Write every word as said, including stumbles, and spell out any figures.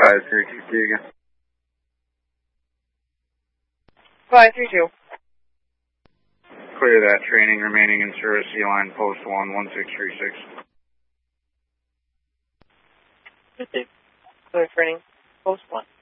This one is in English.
five three two two again. five three two. Clear that training remaining in service, C-line post one, one six three six. Clear training, post one.